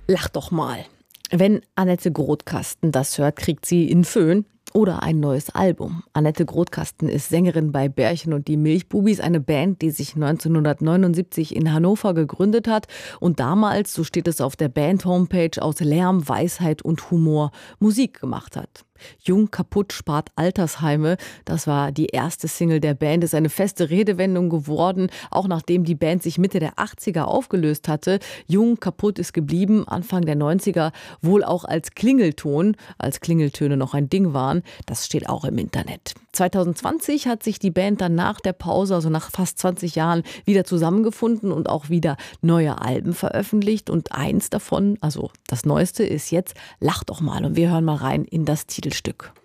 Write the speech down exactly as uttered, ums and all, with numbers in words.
Lach doch mal. Wenn Annette Grothkasten das hört, kriegt sie einen Föhn oder ein neues Album. Annette Grothkasten ist Sängerin bei Bärchen und die Milchbubis, eine Band, die sich neunzehnhundertneunundsiebzig in Hannover gegründet hat und damals, so steht es auf der Band-Homepage, aus Lärm, Weisheit und Humor Musik gemacht hat. Jung kaputt spart Altersheime, das war die erste Single der Band, ist eine feste Redewendung geworden, auch nachdem die Band sich Mitte der achtziger aufgelöst hatte. Jung kaputt ist geblieben, Anfang der neunziger wohl auch als Klingelton, als Klingeltöne noch ein Ding waren. Das steht auch im Internet. zwanzig zwanzig hat sich die Band dann nach der Pause, also nach fast zwanzig Jahren, wieder zusammengefunden und auch wieder neue Alben veröffentlicht. Und eins davon, also das Neueste, ist jetzt Lach doch mal. Und wir hören mal rein in das Titelstück.